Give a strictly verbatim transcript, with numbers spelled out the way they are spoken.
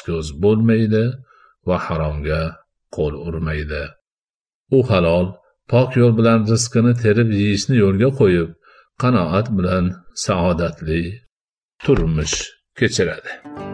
ko'z bo'lmaydi va haromga qo'l urmaydi. U halol, pok yo'l bilan rizqini terib yeyishni yo'lga qo'yib, qanoat bilan saodatli turmush kechiradi.